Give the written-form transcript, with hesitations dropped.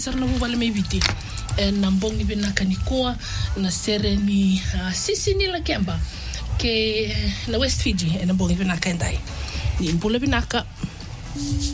Sarna wale mebiti na mbongi binaka ni koa na sere ni sisi ni la kemba ke na West Fiji na mbongi binaka ndai ni mbula binaka